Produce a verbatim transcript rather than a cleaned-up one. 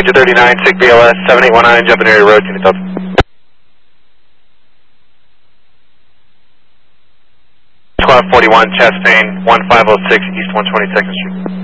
two thirty-nine, SIG B L S, seven eight one nine, jumping area road, unit Delta. Squad forty-one, chest pain, one five oh six, East one twenty-second Street.